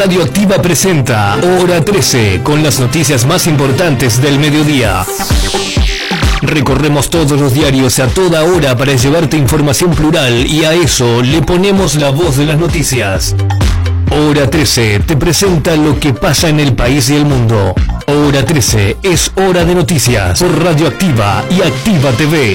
Radioactiva presenta Hora 13 con las noticias más importantes del mediodía. Recorremos todos los diarios a toda hora para llevarte información plural y a eso le ponemos la voz de las noticias. Hora 13 te presenta lo que pasa en el país y el mundo. Hora 13 es hora de noticias por Radioactiva y Activa TV.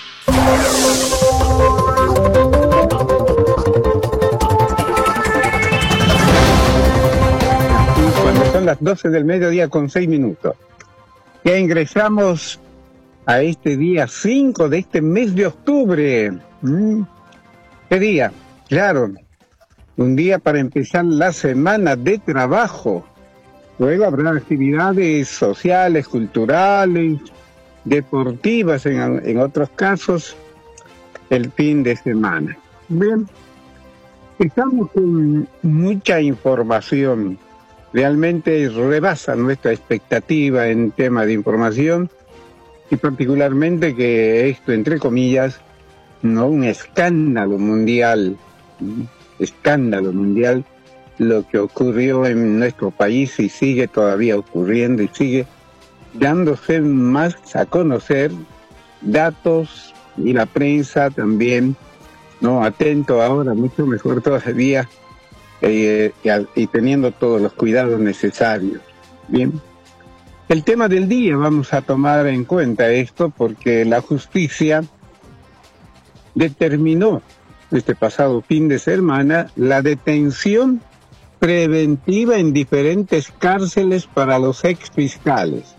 Cuando son las 12 del mediodía con 6 minutos. Ya ingresamos a este día 5 de este mes de octubre. ¿Qué día? Claro, un día para empezar la semana de trabajo. Luego habrá actividades sociales, culturales, deportivas en otros casos, el fin de semana. Bien, estamos con mucha información. Realmente rebasa nuestra expectativa en tema de información y particularmente que esto, entre comillas, no un escándalo mundial lo que ocurrió en nuestro país y sigue todavía ocurriendo y sigue dándose más a conocer datos y la prensa también, no atento ahora, mucho mejor todavía y teniendo todos los cuidados necesarios. Bien, el tema del día vamos a tomar en cuenta esto porque la justicia determinó este pasado fin de semana la detención preventiva en diferentes cárceles para los exfiscales.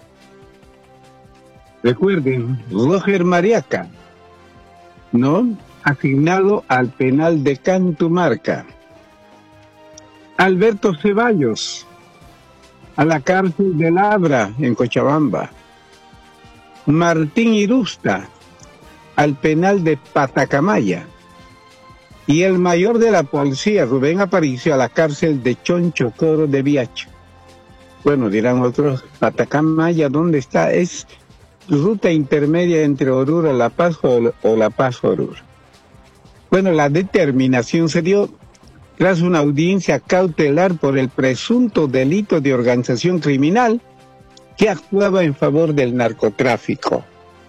Recuerden, Roger Mariaca, ¿no?, asignado al penal de Cantumarca. Alberto Ceballos, a la cárcel de Labra, en Cochabamba. Martín Irusta, al penal de Patacamaya. Y el mayor de la policía, Rubén Aparicio, a la cárcel de Chonchocoro de Biacho. Bueno, dirán otros, Patacamaya, ¿dónde está? Es ruta intermedia entre Oruro, La Paz o La Paz, Oruro. Bueno, la determinación se dio tras una audiencia cautelar por el presunto delito de organización criminal que actuaba en favor del narcotráfico.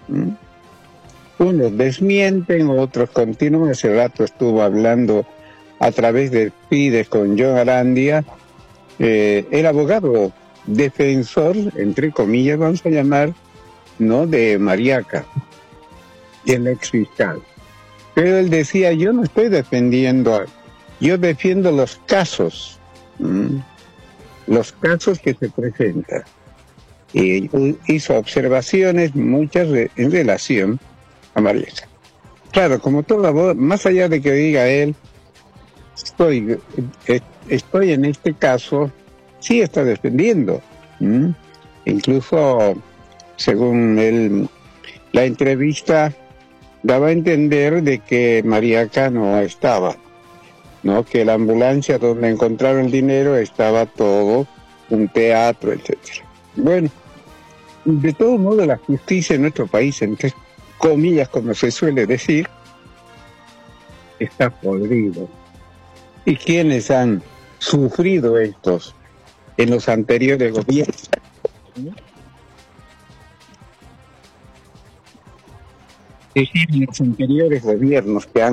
Unos desmienten, otros continúan. Hace rato estuvo hablando a través de Fides con John Arandia, el abogado defensor, entre comillas vamos a llamar, no de Mariaca, el ex fiscal. Pero él decía, yo no estoy defendiendo, yo defiendo los casos que se presentan. Y hizo observaciones, muchas en relación a Mariaca. Claro, como todo abogado, más allá de que diga él, estoy en este caso, sí está defendiendo. Incluso, según él, la entrevista daba a entender de que Mariaca no estaba, ¿no? Que la ambulancia donde encontraron el dinero estaba todo un teatro, etcétera. Bueno, de todo modo la justicia en nuestro país, entre comillas, como se suele decir, está podrido. ¿Y quiénes han sufrido estos en los anteriores gobiernos? Es decir, en los anteriores gobiernos que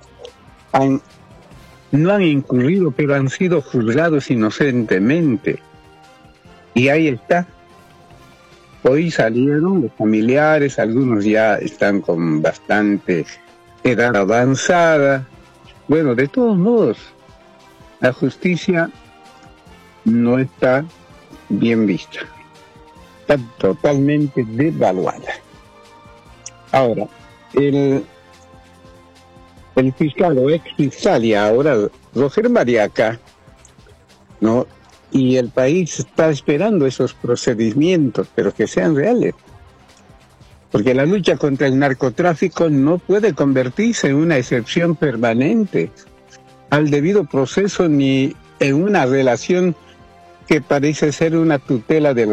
no han incurrido, pero han sido juzgados inocentemente. Y ahí está. Hoy salieron los familiares, algunos ya están con bastante edad avanzada. Bueno, de todos modos, la justicia no está bien vista. Está totalmente devaluada. Ahora, el fiscal o ex fiscal y ahora Roger Mariaca, ¿no? Y el país está esperando esos procedimientos, pero que sean reales. Porque la lucha contra el narcotráfico no puede convertirse en una excepción permanente al debido proceso ni en una relación que parece ser una tutela de los